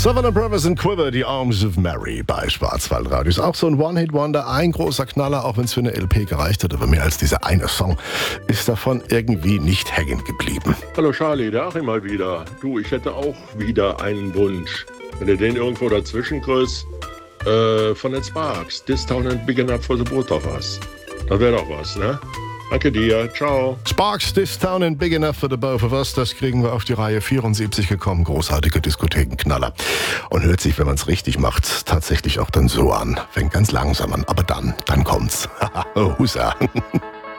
Savannah Brothers and Quiver, The Arms of Mary bei Schwarzwaldradio. Ist auch so ein One-Hit-Wonder, ein großer Knaller, auch wenn es für eine LP gereicht hat, aber mehr als dieser eine Song ist davon irgendwie nicht hängen geblieben. Hallo Charlie, der Achim mal wieder. Du, ich hätte auch wieder einen Wunsch. Wenn du den irgendwo dazwischen kriegst, von den Sparks. This Town ain't big enough for the both of us. Das wäre doch was, ne? Danke dir, ciao. Sparks, This Town ain't big enough for the both of us. Das kriegen wir auf die Reihe 74 gekommen. Großartige Diskothekenknaller. Und hört sich, wenn man es richtig macht, tatsächlich auch dann so an. Fängt ganz langsam an, aber dann kommt's. Husa.